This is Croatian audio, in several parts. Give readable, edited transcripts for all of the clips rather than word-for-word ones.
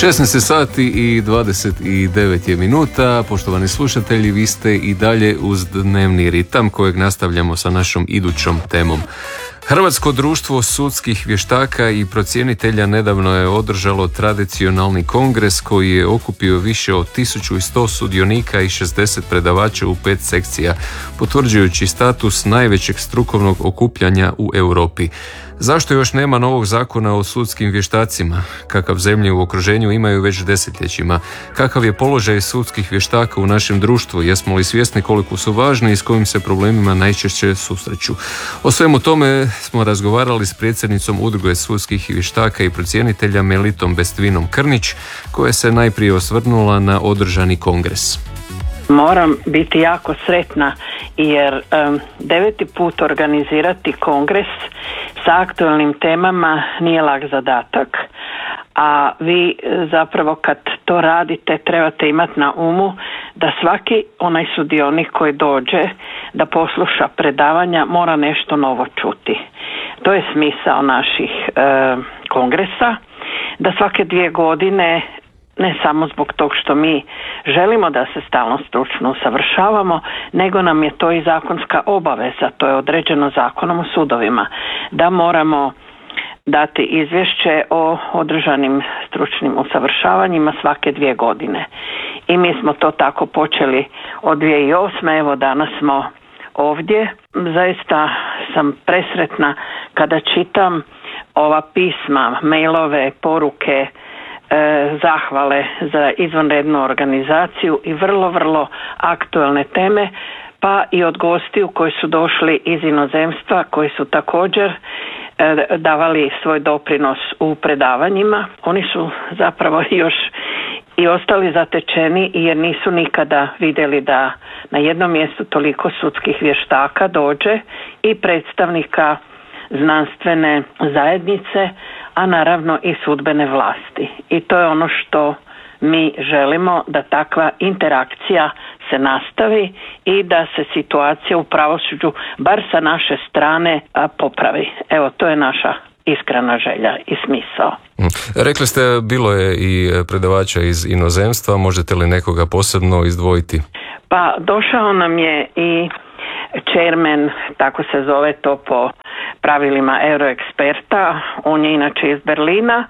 16 sati i 29 je minuta. Poštovani slušatelji, vi ste i dalje uz dnevni ritam kojeg nastavljamo sa našom idućom temom. Hrvatsko društvo sudskih vještaka i procjenitelja nedavno je održalo tradicionalni kongres koji je okupio više od 1100 sudionika i 60 predavača u 5 sekcija, potvrđujući status najvećeg strukovnog okupljanja u Europi. Zašto još nema novog zakona o sudskim vještacima? Kakav zemlje u okruženju imaju već desetljećima? Kakav je položaj sudskih vještaka u našem društvu? Jesmo li svjesni koliko su važni i s kojim se problemima najčešće susreću? O svemu tome smo razgovarali s predsjednicom Udruge sudskih vještaka i procjenitelja Melitom Bestvinom Krnić, koja se najprije osvrnula na održani kongres. Moram biti jako sretna jer 9. put organizirati kongres sa aktualnim temama nije lak zadatak, a vi zapravo kad to radite trebate imati na umu da svaki onaj sudionik koji dođe da posluša predavanja mora nešto novo čuti. To je smisao naših kongresa, da svake 2 godine, ne samo zbog tog što mi želimo da se stalno stručno usavršavamo, nego nam je to i zakonska obaveza, to je određeno Zakonom o sudovima, da moramo dati izvješće o održanim stručnim usavršavanjima svake 2 godine. I mi smo to tako počeli od 2008. Evo danas smo ovdje. Zaista sam presretna kada čitam ova pisma, mailove, poruke, zahvale za izvanrednu organizaciju i vrlo aktualne teme, pa i od gostiju koji su došli iz inozemstva, koji su također davali svoj doprinos u predavanjima. Oni su zapravo još i ostali zatečeni jer nisu nikada vidjeli da na jednom mjestu toliko sudskih vještaka dođe i predstavnika znanstvene zajednice, a naravno i sudbene vlasti. I to je ono što mi želimo, da takva interakcija se nastavi i da se situacija u pravosuđu, bar sa naše strane, popravi. Evo, to je naša iskrena želja i smisao. Rekli ste, bilo je i predavača iz inozemstva, možete li nekoga posebno izdvojiti? Pa došao nam je i chairman, tako se zove to po pravilima Euroeksperta, on je inače iz Berlina,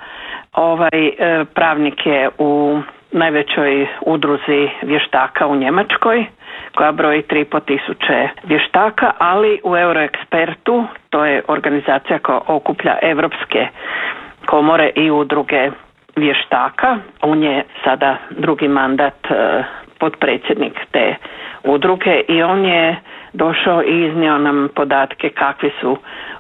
pravnik je u najvećoj udruzi vještaka u Njemačkoj, koja broji 3.500 vještaka, ali u Euroekspertu, to je organizacija koja okuplja evropske komore i udruge vještaka, on je sada 2. mandat potpredsjednik te udruge i on je došao i iznio nam podatke kakvi su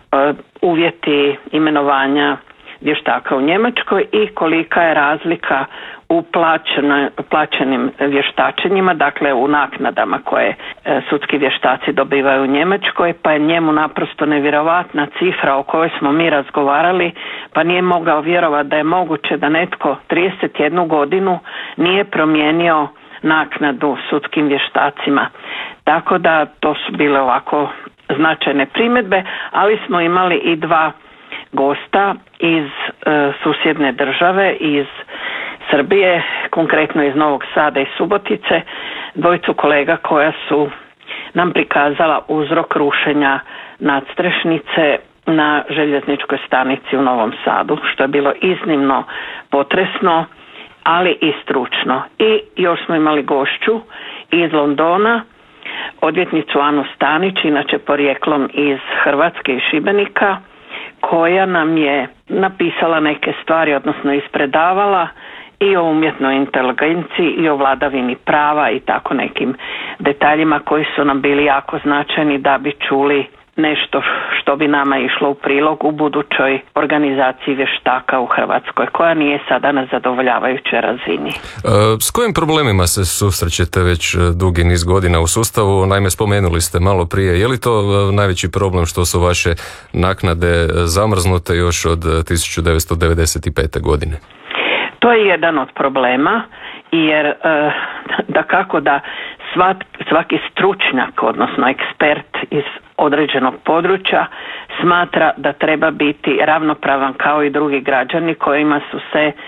uvjeti imenovanja vještaka u Njemačkoj i kolika je razlika u plaćenim vještačenjima, dakle u naknadama koje sudski vještaci dobivaju u Njemačkoj, pa je njemu naprosto nevjerovatna cifra o kojoj smo mi razgovarali, pa nije mogao vjerovati da je moguće da netko 31 godinu nije promijenio naknadu sudskim vještacima. Tako da to su bile ovako značajne primjedbe, ali smo imali i 2 gosta iz susjedne države, iz Srbije, konkretno iz Novog Sada i Subotice, 2 kolega koja su nam prikazala uzrok rušenja nadstrešnice na željezničkoj stanici u Novom Sadu, što je bilo iznimno potresno, ali i stručno. I još smo imali gošću iz Londona, odvjetnicu Anu Stanić, inače porijeklom iz Hrvatske i Šibenika, koja nam je napisala neke stvari, odnosno ispredavala i o umjetnoj inteligenciji i o vladavini prava i tako nekim detaljima koji su nam bili jako značajni da bi čuli nešto što bi nama išlo u prilog u budućoj organizaciji vještaka u Hrvatskoj, koja nije sada na zadovoljavajućoj razini. S kojim problemima se susrećete već dugi niz godina u sustavu? Naime, spomenuli ste malo prije, je li to najveći problem što su vaše naknade zamrznute još od 1995. godine? To je jedan od problema, jer dakako da svaki stručnjak, odnosno ekspert iz određenog područja smatra da treba biti ravnopravan kao i drugi građani kojima su se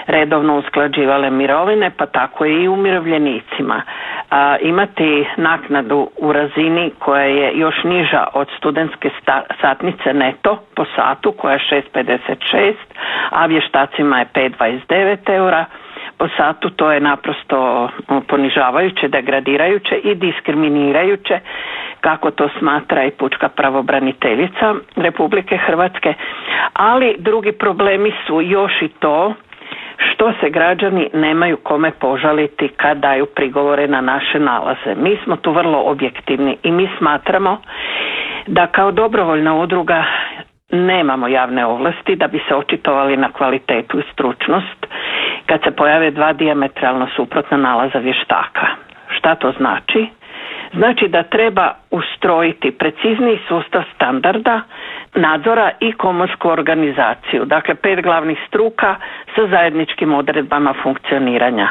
redovno usklađivale mirovine, pa tako i umirovljenicima. Imati naknadu u razini koja je još niža od studentske satnice neto po satu, koja je 6,56, a vještacima je 5,29 eura po satu, to je naprosto ponižavajuće, degradirajuće i diskriminirajuće, kako to smatra i pučka pravobraniteljica Republike Hrvatske. Ali drugi problemi su još i to što se građani nemaju kome požaliti kad daju prigovore na naše nalaze. Mi smo tu vrlo objektivni i mi smatramo da kao dobrovoljna udruga nemamo javne ovlasti da bi se očitovali na kvalitetu i stručnost kad se pojave dva dijametralno suprotna nalaza vještaka. Šta to znači? Znači da treba ustrojiti precizniji sustav standarda, nadzora i komorsku organizaciju. Dakle, 5 glavnih struka sa zajedničkim odredbama funkcioniranja.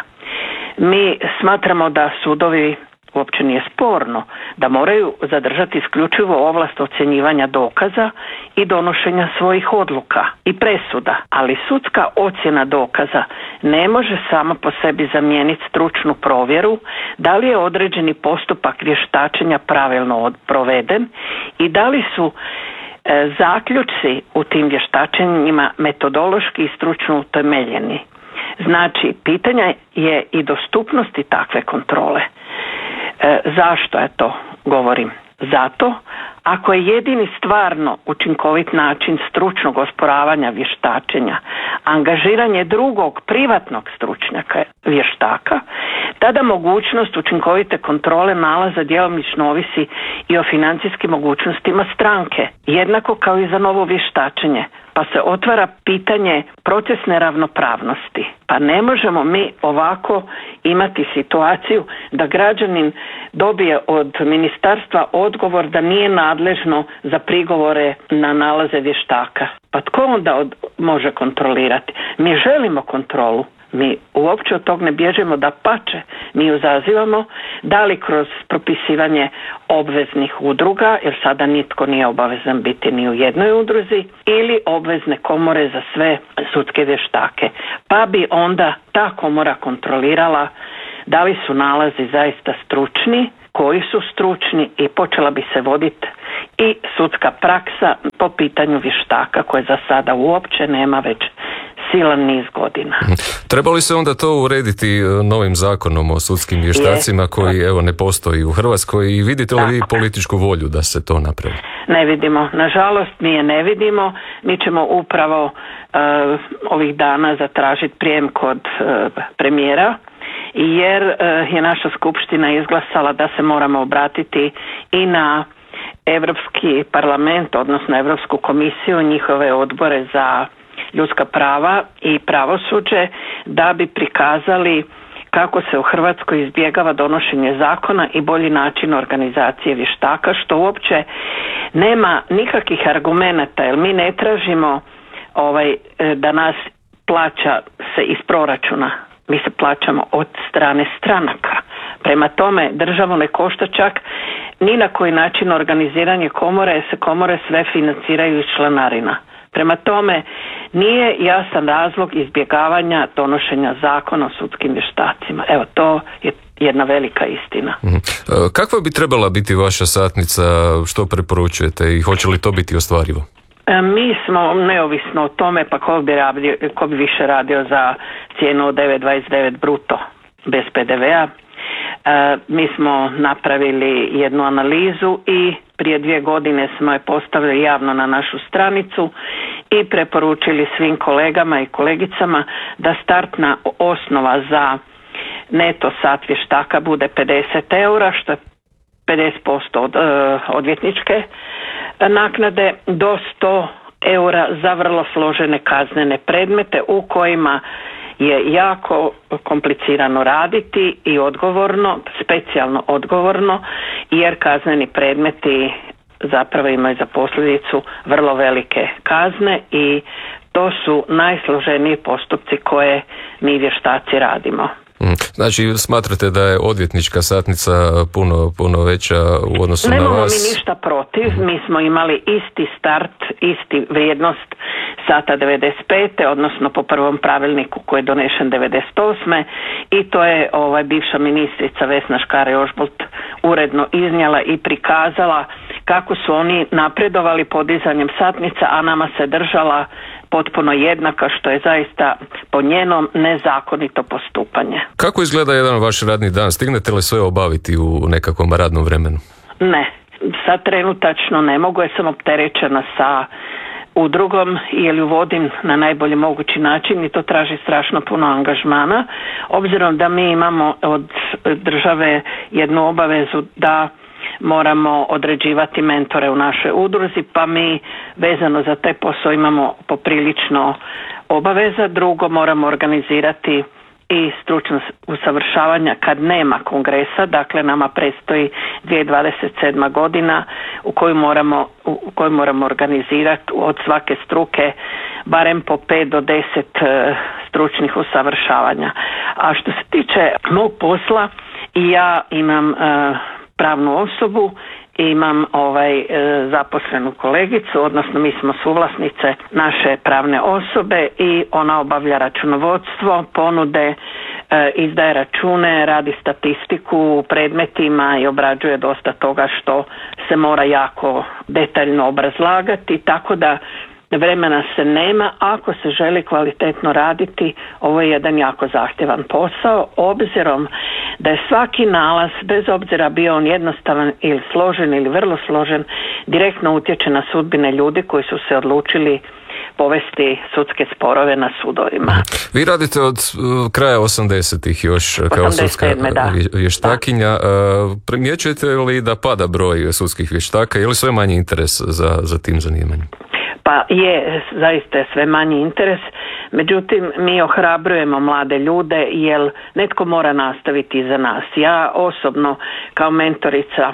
Mi smatramo da sudovi, uopće nije sporno, da moraju zadržati isključivo ovlast ocjenjivanja dokaza i donošenja svojih odluka i presuda, ali sudska ocjena dokaza ne može sama po sebi zamijeniti stručnu provjeru da li je određeni postupak vještačenja pravilno proveden i da li su zaključci u tim vještačenjima metodološki i stručno utemeljeni. Znači, pitanje je i dostupnosti takve kontrole. Zašto ja to govorim? Zato, ako je jedini stvarno učinkovit način stručnog osporavanja vještačenja angažiranje drugog privatnog stručnjaka vještaka, tada mogućnost učinkovite kontrole nalaza djelomično ovisi i o financijskim mogućnostima stranke, jednako kao i za novo vještačenje. Pa se otvara pitanje procesne ravnopravnosti. Pa ne možemo mi ovako imati situaciju da građanin dobije od ministarstva odgovor da nije nadležno za prigovore na nalaze vještaka. Pa tko onda može kontrolirati? Mi želimo kontrolu. Mi uopće od tog ne bježimo, da pače. Mi ju zazivamo, da li kroz propisivanje obveznih udruga, jer sada nitko nije obavezan biti ni u jednoj udruzi, ili obvezne komore za sve sudske vještake. Pa bi onda ta komora kontrolirala da li su nalazi zaista stručni, koji su stručni, i počela bi se voditi i sudska praksa po pitanju vještaka, koje za sada uopće nema već silan niz godina. Treba li se onda to urediti novim zakonom o sudskim vještacima koji ne postoji u Hrvatskoj, i vidite li vi političku volju da se to napravi? Ne vidimo. Nažalost, mi je ne vidimo. Mi ćemo upravo ovih dana zatražiti prijem kod premijera, jer je naša skupština izglasala da se moramo obratiti i na Europski parlament, odnosno Europsku komisiju, njihove odbore za ljudska prava i pravosuđe, da bi prikazali kako se u Hrvatskoj izbjegava donošenje zakona i bolji način organizacije vještaka, što uopće nema nikakvih argumenata, jer mi ne tražimo da nas plaća se iz proračuna. Mi se plaćamo od strane stranaka. Prema tome, državu ne košta čak ni na koji način organiziranje komore, jer se komore sve financiraju iz članarina. Prema tome, nije jasan razlog izbjegavanja donošenja zakona o sudskim vještacima. Evo, to je jedna velika istina. Kakva bi trebala biti vaša satnica, što preporučujete i hoće li to biti ostvarivo? Mi smo, neovisno o tome, pa ko bi više radio za cijenu od 9,29 bruto bez PDV-a, mi smo napravili jednu analizu i prije 2 godine smo je postavili javno na našu stranicu i preporučili svim kolegama i kolegicama da startna osnova za neto sat vještaka bude 50 eura, što je 50% od odvjetničke naknade, do 100 eura za vrlo složene kaznene predmete u kojima je jako komplicirano raditi i odgovorno, specijalno odgovorno, jer kazneni predmeti zapravo imaju za posljedicu vrlo velike kazne i to su najsloženiji postupci koje mi vještaci radimo. Znači, smatrate da je odvjetnička satnica puno veća u odnosu na vas? Nemamo mi ništa protiv, mi smo imali isti start, isti vrijednost sata 95. odnosno po prvom pravilniku koji je donešen 98. i to je bivša ministrica Vesna Škare-Ožbolt uredno iznijela i prikazala kako su oni napredovali podizanjem satnica, a nama se držala potpuno jednaka, što je zaista po njenom nezakonito postupanje. Kako izgleda jedan vaš radni dan? Stignete li sve obaviti u nekakvom radnom vremenu? Ne, sad trenutačno ne mogu, jer sam opterećena sa udrugom jer ju vodim na najbolji mogući način i to traži strašno puno angažmana. Obzirom da mi imamo od države jednu obavezu da moramo određivati mentore u našoj udruzi, pa mi vezano za taj posao imamo poprilično obaveza. Drugo, moramo organizirati i stručno usavršavanja kad nema kongresa, dakle nama predstoji 2027. godina u kojoj moramo organizirati od svake struke barem po 5 do 10 stručnih usavršavanja. A što se tiče mog posla, ja imam pravnu osobu, imam zaposlenu kolegicu, odnosno mi smo suvlasnice naše pravne osobe i ona obavlja računovodstvo, ponude, izdaje račune, radi statistiku u predmetima i obrađuje dosta toga što se mora jako detaljno obrazlagati, tako da vremena se nema. Ako se želi kvalitetno raditi, ovo je jedan jako zahtjevan posao, obzirom da je svaki nalaz, bez obzira bio on jednostavan ili složen ili vrlo složen, direktno utječe na sudbine ljudi koji su se odlučili povesti sudske sporove na sudovima. Vi radite od kraja 80-ih još kao sudska vještakinja. Primjećujete li da pada broj sudskih vještaka? Je li sve manji interes za tim zanimanjem? Pa je, zaista je sve manji interes, međutim mi ohrabrujemo mlade ljude jer netko mora nastaviti iza nas. Ja osobno kao mentorica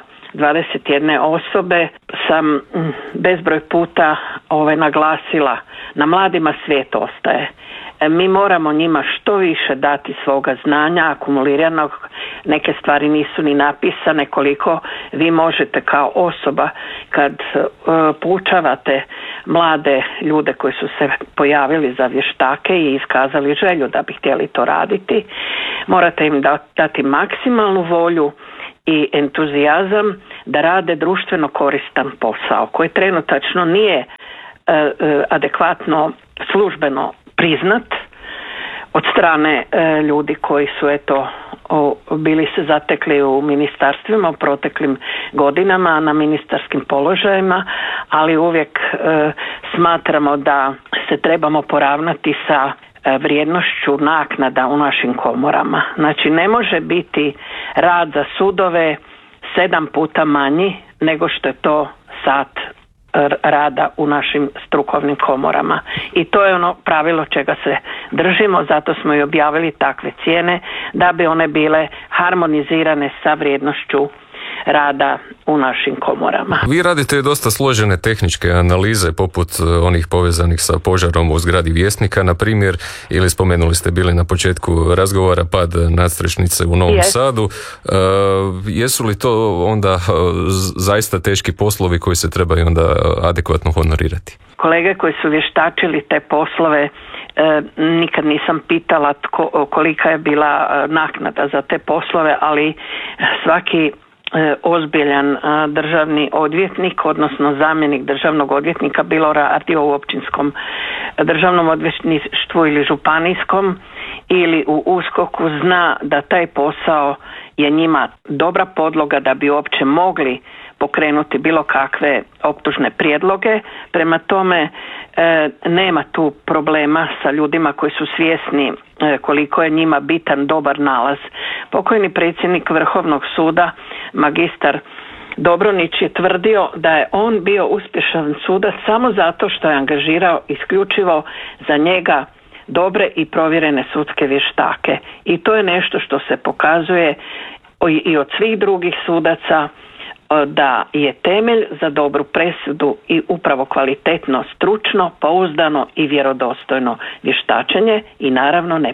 21 osobe sam bezbroj puta naglasila, na mladima svijet ostaje. Mi moramo njima što više dati svoga znanja, akumuliranog, neke stvari nisu ni napisane, koliko vi možete kao osoba kad poučavate mlade ljude koji su se pojavili za vještake i iskazali želju da bi htjeli to raditi, morate im dati maksimalnu volju i entuzijazam da rade društveno koristan posao koji trenutačno nije adekvatno službeno priznat od strane ljudi koji su bili se zatekli u ministarstvima u proteklim godinama na ministarskim položajima, ali uvijek smatramo da se trebamo poravnati sa vrijednošću naknada u našim komorama. Znači ne može biti rad za sudove 7 puta manji nego što je to sat rada u našim strukovnim komorama. I to je ono pravilo čega se držimo, zato smo i objavili takve cijene da bi one bile harmonizirane sa vrijednošću rada u našim komorama. Vi radite dosta složene tehničke analize poput onih povezanih sa požarom u zgradi Vjesnika, na primjer, ili spomenuli ste bili na početku razgovora pad nadstrešnice u Novom Sadu. Jesu li to onda zaista teški poslovi koji se trebaju onda adekvatno honorirati? Kolege koji su vještačili te poslove nikad nisam pitala kolika je bila naknada za te poslove, ali svaki ozbiljan državni odvjetnik, odnosno zamjenik državnog odvjetnika, bilo radio u općinskom državnom odvjetništvu ili županijskom ili u USKOK-u, zna da taj posao je njima dobra podloga da bi uopće mogli pokrenuti bilo kakve optužne prijedloge. Prema tome nema tu problema sa ljudima koji su svjesni koliko je njima bitan dobar nalaz. Pokojni predsjednik Vrhovnog suda, magistar Dobronić, je tvrdio da je on bio uspješan sudac samo zato što je angažirao isključivo za njega dobre i provjerene sudske vještake. I to je nešto što se pokazuje i od svih drugih sudaca, da je temelj za dobru presudu i upravo kvalitetno, stručno, pouzdano i vjerodostojno vještačenje i naravno nepristrano.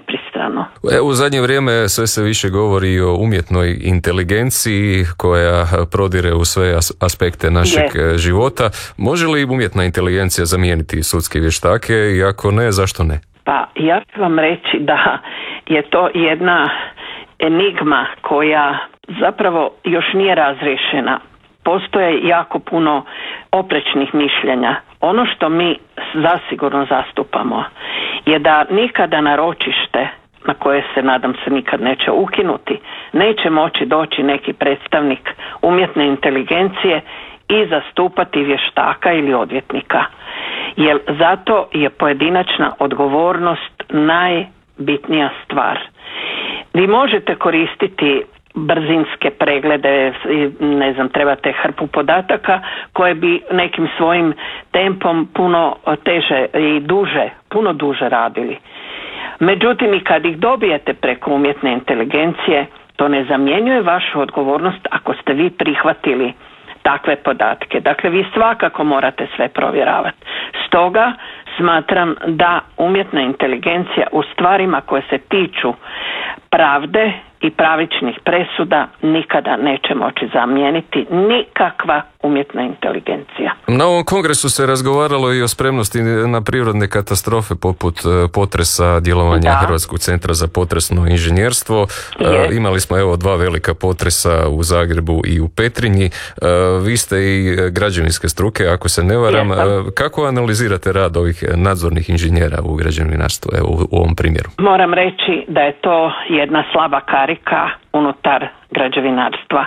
pretjerano. U zadnje vrijeme sve se više govori o umjetnoj inteligenciji koja prodire u sve aspekte našeg života. Može li umjetna inteligencija zamijeniti sudske vještake i ako ne, zašto ne? Pa ja ću vam reći da je to jedna enigma koja zapravo još nije razriješena. Postoje jako puno oprečnih mišljenja. Ono što mi zasigurno zastupamo je da nikada na ročište, na koje se nadam se nikad neće ukinuti, neće moći doći neki predstavnik umjetne inteligencije i zastupati vještaka ili odvjetnika. Jer zato je pojedinačna odgovornost najbitnija stvar. Vi možete koristiti brzinske preglede, ne znam, trebate hrpu podataka koje bi nekim svojim tempom puno teže i duže, puno duže radili. Međutim, i kad ih dobijete preko umjetne inteligencije, to ne zamjenjuje vašu odgovornost ako ste vi prihvatili takve podatke. Dakle, vi svakako morate sve provjeravati. Stoga smatram da umjetna inteligencija u stvarima koje se tiču pravde i pravičnih presuda nikada neće moći zamijeniti nikakva umjetna inteligencija. Na ovom kongresu se razgovaralo i o spremnosti na prirodne katastrofe poput potresa, djelovanja Hrvatskog centra za potresno inženjerstvo. Imali smo evo 2 velika potresa u Zagrebu i u Petrinji. Vi ste i građevinske struke, ako se ne varam. Kako analizirate rad ovih nadzornih inženjera u građevinarstvu u ovom primjeru? Moram reći da je to jedna slaba karika unutar građevinarstva.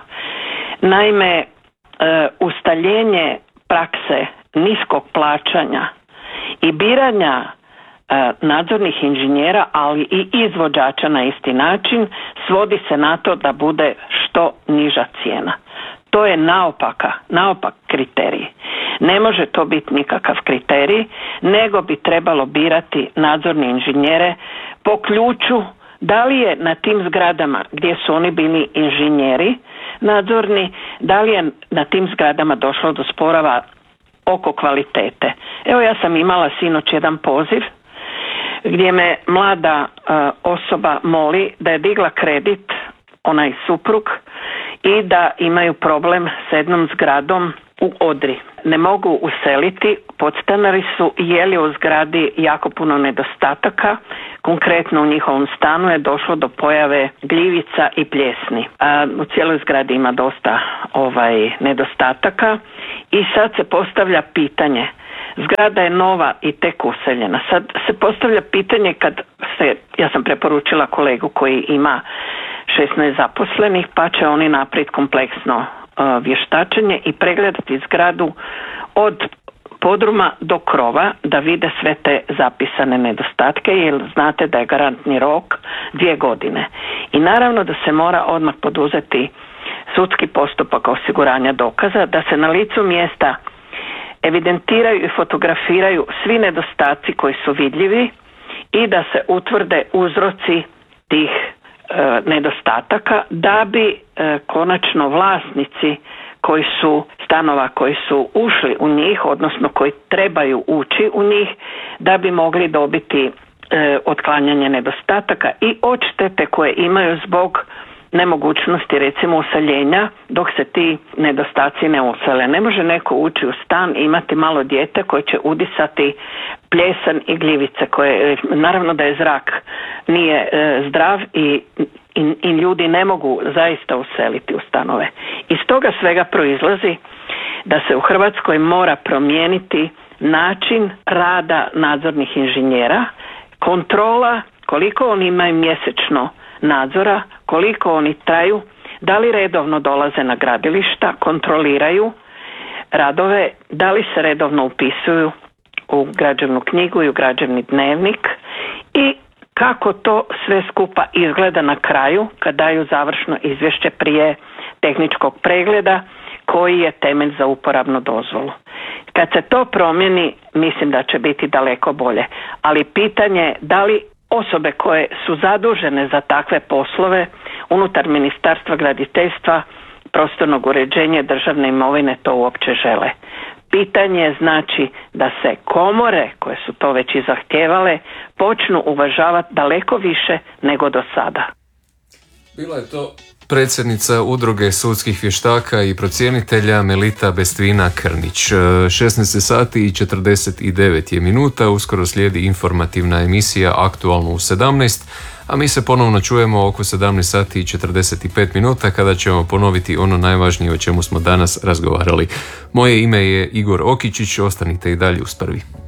Naime, ustaljenje prakse niskog plaćanja i biranja nadzornih inženjera, ali i izvođača na isti način, svodi se na to da bude što niža cijena. To je naopak kriterij. Ne može to biti nikakav kriterij, nego bi trebalo birati nadzorne inženjere po ključu da li je na tim zgradama gdje su oni bili inženjeri nadzorni, da li je na tim zgradama došlo do sporova oko kvalitete. Evo, ja sam imala sinoć jedan poziv gdje me mlada osoba moli da je digla kredit, onaj suprug, i da imaju problem s jednom zgradom u Odri. Ne mogu useliti, podstanari su, je li u zgradi jako puno nedostataka. Konkretno u njihovom stanu je došlo do pojave gljivica i pljesni. U cijeloj zgradi ima dosta nedostataka i sad se postavlja pitanje. Zgrada je nova i tek useljena. Sad se postavlja pitanje ja sam preporučila kolegu koji ima 16 zaposlenih, pa će oni napraviti kompleksno vještačenje i pregledati zgradu od podruma do krova da vide sve te zapisane nedostatke, jer znate da je garantni rok 2 godine. I naravno da se mora odmah poduzeti sudski postupak osiguranja dokaza, da se na licu mjesta evidentiraju i fotografiraju svi nedostaci koji su vidljivi i da se utvrde uzroci tih nedostataka, da bi konačno vlasnici stanova koji su ušli u njih, odnosno koji trebaju ući u njih, da bi mogli dobiti otklanjanje nedostataka i odštete koje imaju zbog nemogućnosti recimo useljenja dok se ti nedostaci ne usele. Ne može neko ući u stan i imati malo dijete koje će udisati pljesan i gljivice, koje naravno da je zrak nije zdrav i ljudi ne mogu zaista useliti u stanove. Iz toga svega proizlazi da se u Hrvatskoj mora promijeniti način rada nadzornih inženjera, kontrola, koliko oni imaju mjesečno nadzora, koliko oni traju, da li redovno dolaze na gradilišta, kontroliraju radove, da li se redovno upisuju u građevnu knjigu i u građevni dnevnik i kako to sve skupa izgleda na kraju kad daju završno izvješće prije tehničkog pregleda koji je temelj za uporabnu dozvolu. Kad se to promijeni, mislim da će biti daleko bolje, ali pitanje da li osobe koje su zadužene za takve poslove unutar Ministarstva graditeljstva, prostornog uređenja, državne imovine to uopće žele. pitanje je znači da se komore, koje su to već i zahtijevale, počnu uvažavati daleko više nego do sada. Bila je to predsjednica Udruge sudskih vještaka i procjenitelja Melita Bestvina-Krnić. 16 sati i 49 je minuta, uskoro slijedi informativna emisija Aktualno u 17, a mi se ponovno čujemo oko 17 sati i 45 minuta kada ćemo ponoviti ono najvažnije o čemu smo danas razgovarali. Moje ime je Igor Okičić, ostanite i dalje uz Prvi.